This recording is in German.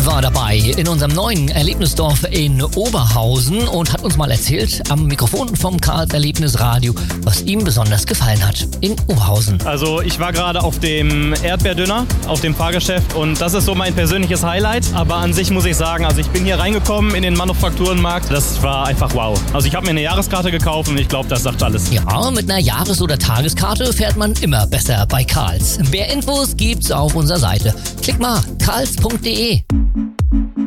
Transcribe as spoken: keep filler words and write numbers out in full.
war dabei in unserem neuen Erlebnisdorf in Oberhausen und hat uns mal erzählt am Mikrofon vom Karls Erlebnisradio, was ihm besonders gefallen hat in Oberhausen. Also ich war gerade auf dem Erdbeerdöner, auf dem Fahrgeschäft und das ist so mein persönliches Highlight. Aber an sich muss ich sagen, also ich bin hier reingekommen in den Manufakturenmarkt, das war einfach wow. Also ich habe mir eine Jahreskarte gekauft und ich glaube, das sagt alles. Ja, mit einer Jahres- oder Tageskarte fährt man immer besser bei Karls. Mehr Infos gibt's auf unserer Seite. Klick mal karls punkt de.